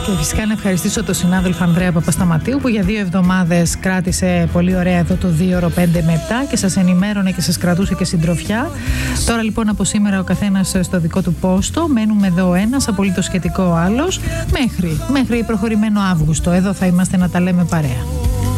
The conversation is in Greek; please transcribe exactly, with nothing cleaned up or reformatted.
Και φυσικά να ευχαριστήσω τον συνάδελφο Ανδρέα Παπασταματίου που για δύο εβδομάδες κράτησε πολύ ωραία εδώ το δύο ώρο πέντε με επτά και σας ενημέρωνε και σας κρατούσε και συντροφιά. Τώρα λοιπόν από σήμερα ο καθένας στο δικό του πόστο. Μένουμε εδώ ένας, απολύτως σχετικό ο άλλος, μέχρι, μέχρι προχωρημένο Αύγουστο. Εδώ θα είμαστε να τα λέμε παρέα.